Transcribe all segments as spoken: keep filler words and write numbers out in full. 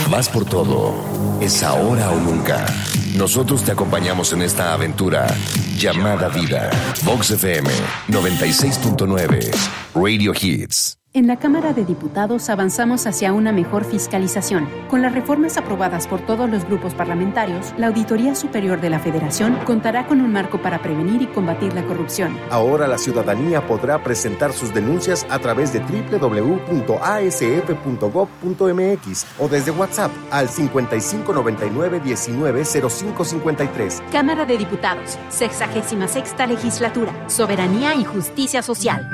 Vas por todo. Es ahora o nunca. Nosotros te acompañamos en esta aventura llamada vida. Vox F M noventa y seis punto nueve. Radio Hits. En la Cámara de Diputados avanzamos hacia una mejor fiscalización. Con las reformas aprobadas por todos los grupos parlamentarios, la Auditoría Superior de la Federación contará con un marco para prevenir y combatir la corrupción. Ahora la ciudadanía podrá presentar sus denuncias a través de doble u doble u doble u punto a s f punto gob punto m x o desde WhatsApp al cincuenta y cinco noventa y nueve diecinueve cero cinco cincuenta y tres. Cámara de Diputados, sexagésima sexta Legislatura, Soberanía y Justicia Social.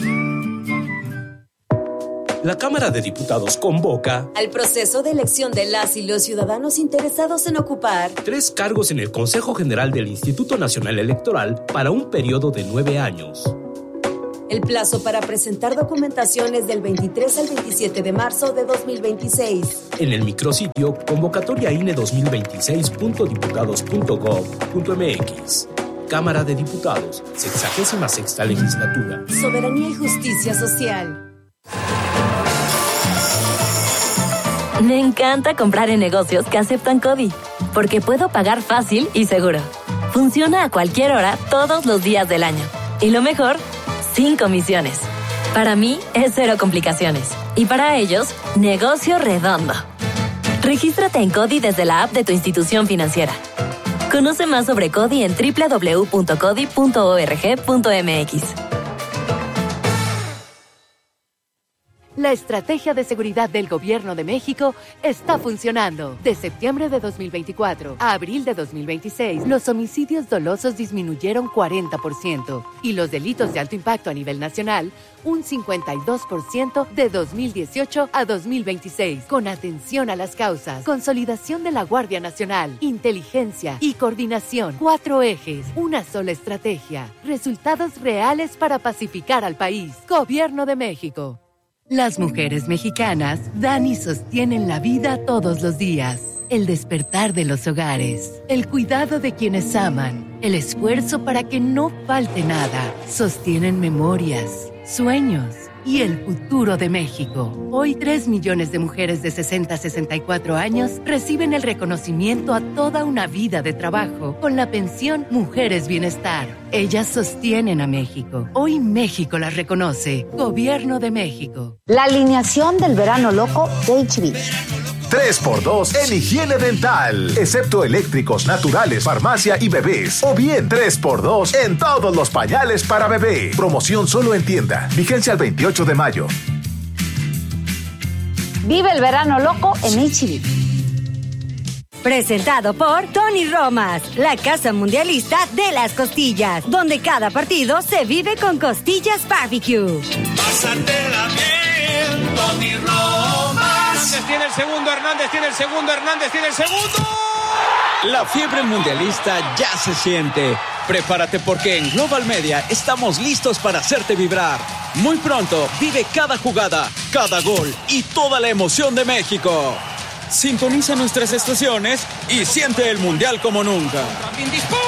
La Cámara de Diputados convoca al proceso de elección de las y los ciudadanos interesados en ocupar tres cargos en el Consejo General del Instituto Nacional Electoral para un periodo de nueve años. El plazo para presentar documentación es del veintitrés al veintisiete de marzo de dos mil veintiséis. En el micrositio convocatoria I N E dos mil veintiséis punto diputados punto gob punto m x. Cámara de Diputados, sexagésima sexta Legislatura. Soberanía y Justicia Social. Me encanta comprar en negocios que aceptan CODI, porque puedo pagar fácil y seguro. Funciona a cualquier hora, todos los días del año. Y lo mejor, sin comisiones. Para mí, es cero complicaciones. Y para ellos, negocio redondo. Regístrate en CODI desde la app de tu institución financiera. Conoce más sobre CODI en doble u doble u doble u punto codi punto org punto m x. La estrategia de seguridad del Gobierno de México está funcionando. De septiembre de dos mil veinticuatro a abril de dos mil veintiséis, los homicidios dolosos disminuyeron cuarenta por ciento y los delitos de alto impacto a nivel nacional un cincuenta y dos por ciento de dos mil dieciocho a dos mil veintiséis. Con atención a las causas, consolidación de la Guardia Nacional, inteligencia y coordinación. Cuatro ejes, una sola estrategia. Resultados reales para pacificar al país. Gobierno de México. Las mujeres mexicanas dan y sostienen la vida todos los días. El despertar de los hogares, el cuidado de quienes aman, el esfuerzo para que no falte nada. Sostienen memorias, sueños y el futuro de México. Hoy, tres millones de mujeres de sesenta a sesenta y cuatro años reciben el reconocimiento a toda una vida de trabajo con la pensión Mujeres Bienestar. Ellas sostienen a México. Hoy México las reconoce. Gobierno de México. La alineación del verano loco de H B. tres por dos en higiene dental, excepto eléctricos, naturales, farmacia y bebés. O bien tres por dos en todos los pañales para bebé. Promoción solo en tienda. Vigencia el veintiocho de mayo. Vive el verano loco en H B. Presentado por Tony Romas, la casa mundialista de las costillas, donde cada partido se vive con costillas barbecue. Pásatela bien, Tony Romas. Hernández tiene el segundo, Hernández tiene el segundo, Hernández tiene el segundo. La fiebre mundialista ya se siente. Prepárate porque en Global Media estamos listos para hacerte vibrar. Muy pronto, vive cada jugada, cada gol y toda la emoción de México. Sintoniza nuestras estaciones y siente el Mundial como nunca. También dispara.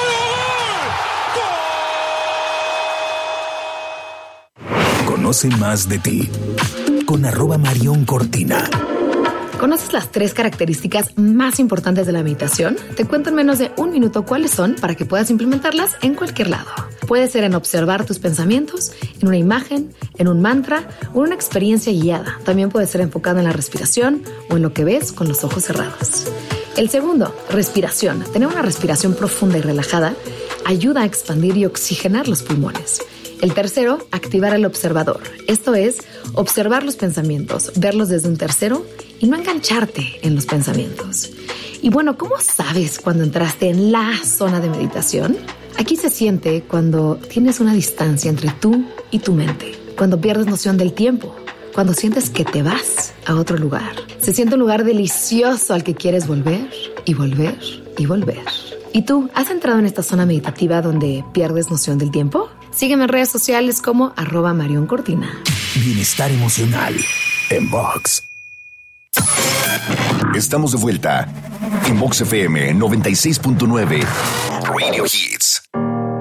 Conoce más de ti con arroba Marión Cortina. ¿Conoces las tres características más importantes de la meditación? Te cuento en menos de un minuto cuáles son para que puedas implementarlas en cualquier lado. Puede ser en observar tus pensamientos, en una imagen, en un mantra o en una experiencia guiada. También puede ser enfocada en la respiración o en lo que ves con los ojos cerrados. El segundo, respiración. Tener una respiración profunda y relajada ayuda a expandir y oxigenar los pulmones. El tercero, activar al observador. Esto es, observar los pensamientos, verlos desde un tercero y no engancharte en los pensamientos. Y bueno, ¿cómo sabes cuando entraste en la zona de meditación? Aquí se siente cuando tienes una distancia entre tú y tu mente, cuando pierdes noción del tiempo, cuando sientes que te vas a otro lugar. Se siente un lugar delicioso al que quieres volver y volver y volver. ¿Y tú, has entrado en esta zona meditativa donde pierdes noción del tiempo? Sígueme en redes sociales como arroba Marión Cortina. Bienestar emocional en Vox. Estamos de vuelta en Vox F M noventa y seis punto nueve Radio Hits.